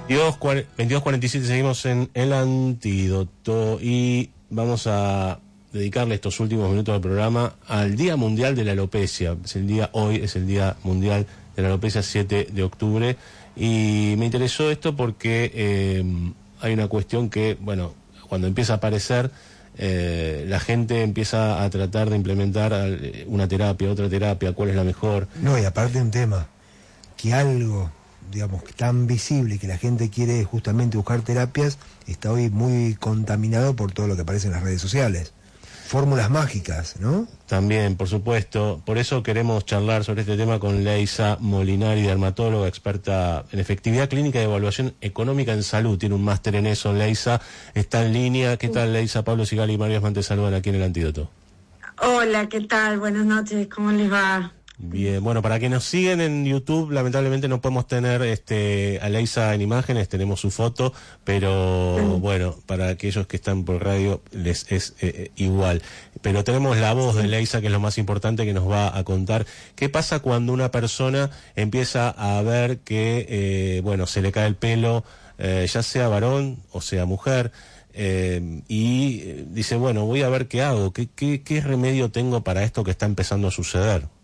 22:47, seguimos en El Antídoto y vamos a dedicarle estos últimos minutos del programa al Día Mundial de la Alopecia. Hoy es el Día Mundial de la Alopecia, 7 de octubre, y me interesó esto porque hay una cuestión que, bueno, cuando empieza a aparecer, la gente empieza a tratar de implementar una terapia, otra terapia, cuál es la mejor. No, y aparte un tema, que algo, digamos, tan visible que la gente quiere justamente buscar terapias, está hoy muy contaminado por todo lo que aparece en las redes sociales. Fórmulas mágicas, ¿no? También, por supuesto. Por eso queremos charlar sobre este tema con Leisa Molinari, dermatóloga, experta en efectividad clínica y evaluación económica en salud. Tiene un máster en eso, Leisa. Está en línea. ¿Qué tal, Leisa? Pablo Sigali y Mario Asman te saludan aquí en El Antídoto. Hola, ¿qué tal? Buenas noches, ¿cómo les va? Bien, bueno, para quienes nos siguen en YouTube, lamentablemente no podemos tener a Leisa en imágenes, tenemos su foto, pero bueno, para aquellos que están por radio les es igual. Pero tenemos la voz de Leisa, que es lo más importante, que nos va a contar qué pasa cuando una persona empieza a ver que, se le cae el pelo, ya sea varón o sea mujer, y dice, bueno, voy a ver qué hago, qué remedio tengo para esto que está empezando a suceder.